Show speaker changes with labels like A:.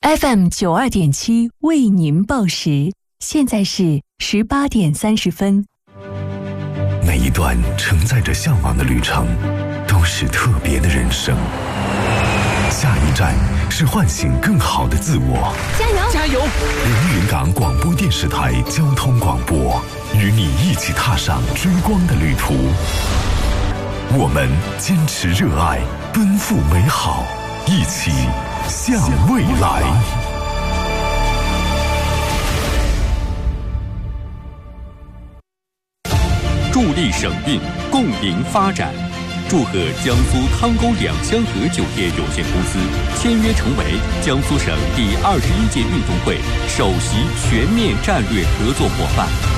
A: FM92.7为您报时，现在是18点30分。
B: 每一段承载着向往的旅程，都是特别的人生。下一站是唤醒更好的自我。
C: 加油！
D: 加油！
B: 连云港广播电视台交通广播，与你一起踏上追光的旅途。我们坚持热爱，奔赴美好，一起向未来。
E: 助力省运，共赢发展。祝贺江苏汤沟两江河酒店有限公司签约成为江苏省第21届运动会首席全面战略合作伙伴。